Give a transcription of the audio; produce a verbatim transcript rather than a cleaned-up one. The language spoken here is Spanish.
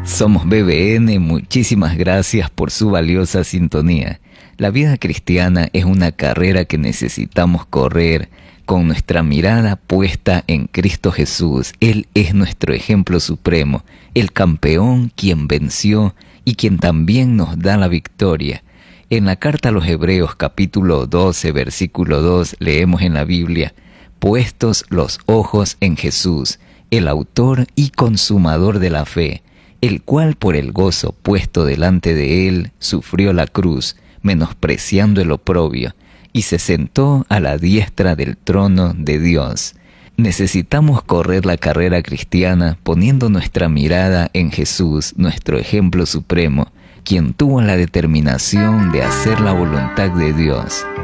Somos B B N, muchísimas gracias por su valiosa sintonía. La vida cristiana es una carrera que necesitamos correr con nuestra mirada puesta en Cristo Jesús. Él es nuestro ejemplo supremo, el campeón quien venció y quien también nos da la victoria. En la carta a los Hebreos capítulo doce versículo dos leemos en la Biblia: puestos los ojos en Jesús, el autor y consumador de la fe, el cual por el gozo puesto delante de él sufrió la cruz, menospreciando el oprobio, y se sentó a la diestra del trono de Dios. Necesitamos correr la carrera cristiana poniendo nuestra mirada en Jesús, nuestro ejemplo supremo, quien tuvo la determinación de hacer la voluntad de Dios.